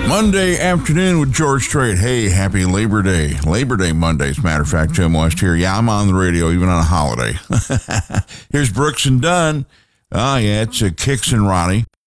Monday afternoon with George Strait. Hey, happy Labor Day. Labor Day Monday, as a matter of fact, Jim West here. Yeah, I'm on the radio even on a holiday. Here's Brooks and Dunn. Oh, yeah, it's Kicks and Ronnie.